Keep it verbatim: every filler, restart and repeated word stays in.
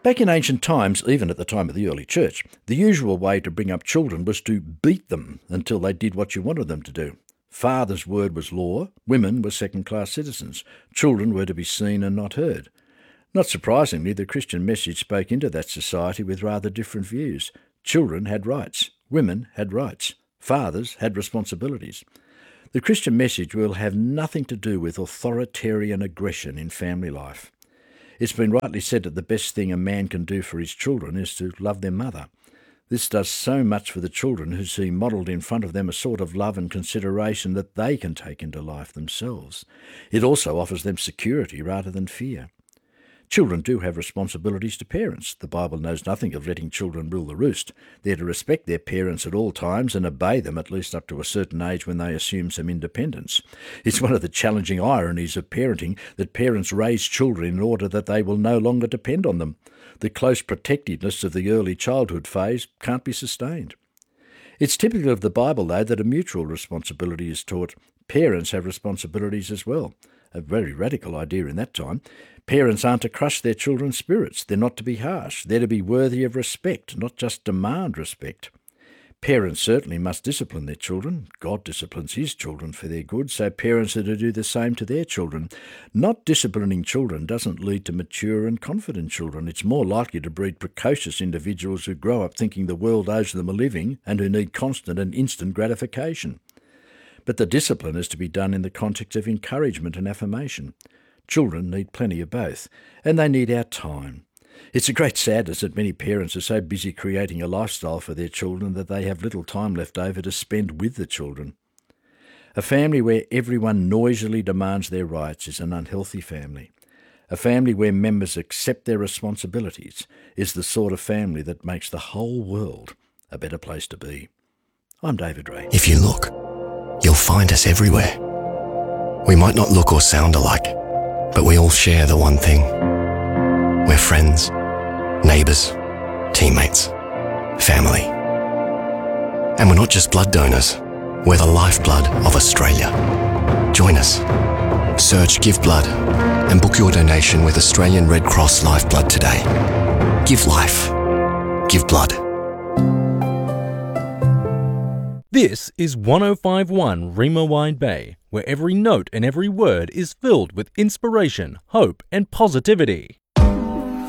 Back in ancient times, even at the time of the early church, the usual way to bring up children was to beat them until they did what you wanted them to do. Father's word was law, women were second-class citizens, children were to be seen and not heard. Not surprisingly, the Christian message spoke into that society with rather different views. Children had rights, women had rights, fathers had responsibilities. The Christian message will have nothing to do with authoritarian aggression in family life. It's been rightly said that the best thing a man can do for his children is to love their mother. This does so much for the children who see modelled in front of them a sort of love and consideration that they can take into life themselves. It also offers them security rather than fear. Children do have responsibilities to parents. The Bible knows nothing of letting children rule the roost. They're to respect their parents at all times and obey them at least up to a certain age when they assume some independence. It's one of the challenging ironies of parenting that parents raise children in order that they will no longer depend on them. The close protectiveness of the early childhood phase can't be sustained. It's typical of the Bible, though, that a mutual responsibility is taught. Parents have responsibilities as well. A very radical idea in that time. Parents aren't to crush their children's spirits. They're not to be harsh. They're to be worthy of respect, not just demand respect. Parents certainly must discipline their children. God disciplines his children for their good, so parents are to do the same to their children. Not disciplining children doesn't lead to mature and confident children. It's more likely to breed precocious individuals who grow up thinking the world owes them a living and who need constant and instant gratification. But the discipline is to be done in the context of encouragement and affirmation. Children need plenty of both, and they need our time. It's a great sadness that many parents are so busy creating a lifestyle for their children that they have little time left over to spend with the children. A family where everyone noisily demands their rights is an unhealthy family. A family where members accept their responsibilities is the sort of family that makes the whole world a better place to be. I'm David Ray. If you look, you'll find us everywhere. We might not look or sound alike, but we all share the one thing. We're friends, neighbours, teammates, family. And we're not just blood donors, we're the lifeblood of Australia. Join us. Search Give Blood and book your donation with Australian Red Cross Lifeblood today. Give life. Give blood. This is one oh five point one Rima Wide Bay, where every note and every word is filled with inspiration, hope and positivity.